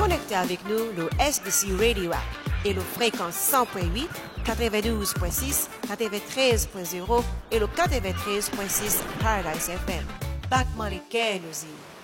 connecter avec nous le SBC Radio App et le fréquence 100.8, 92.6, 93.0 et le 93.6 Paradise FM. Back Money Care nous y.